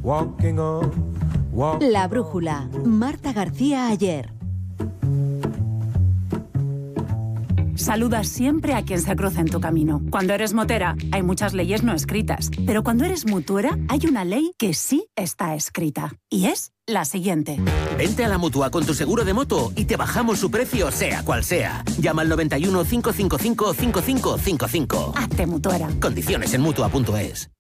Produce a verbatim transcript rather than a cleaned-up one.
walking on, walking La brújula. Marta García Ayer. Saluda siempre a quien se cruza en tu camino. Cuando eres motera, hay muchas leyes no escritas. Pero cuando eres mutuera, hay una ley que sí está escrita. Y es la siguiente. Vente a la Mutua con tu seguro de moto y te bajamos su precio, sea cual sea. Llama al noventa y uno, cinco cinco cinco, cinco cinco cinco cinco. Hazte mutuera. Condiciones en Mutua punto es.